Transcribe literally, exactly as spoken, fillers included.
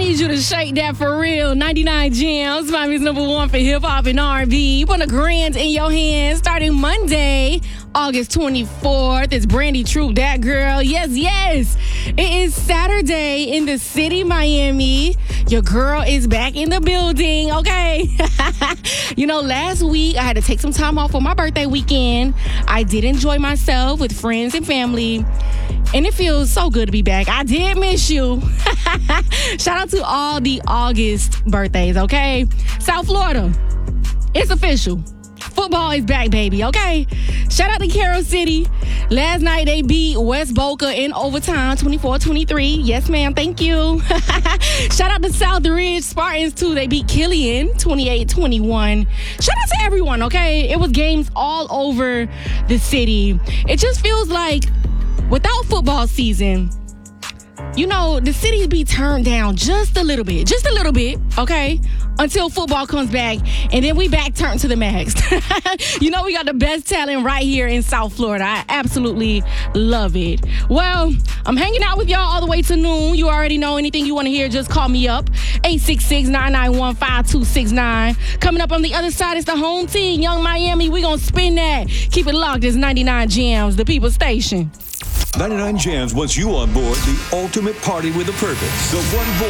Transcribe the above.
need you to shake that for real. ninety-nine Jams, Miami's number one for hip-hop and R and B. You put a grand in your hands starting Monday, August twenty-fourth. It's Brandy Troop, that girl. Yes, yes. It is Saturday in the city, Miami. Your girl is back in the building, okay? You know, last week I had to take some time off for my birthday weekend. I did enjoy myself with friends and family. And it feels so good to be back. I did miss you. Shout out to all the August birthdays, okay? South Florida, it's official. Football is back, baby, okay? Shout out to Carroll City. Last night they beat West Boca in overtime, twenty-four twenty-three. Yes, ma'am, thank you. Shout out to South Ridge Spartans, too. They beat Killian, twenty-eight twenty-one. Shout out to everyone, okay? It was games all over the city. It just feels like without football season, you know, the city be turned down just a little bit, just a little bit, okay, until football comes back, and then we back turn to the max. You know, we got the best talent right here in South Florida. I absolutely love it. Well, I'm hanging out with y'all all the way to noon. You already know anything you want to hear, just call me up, eight six six, nine nine one, five two six nine. Coming up on the other side is the home team, Young Miami. We gonna spin that. Keep it locked. It's ninety-nine Jams, the People Station. ninety-nine Jams wants you on board the ultimate party with a purpose. The one voice.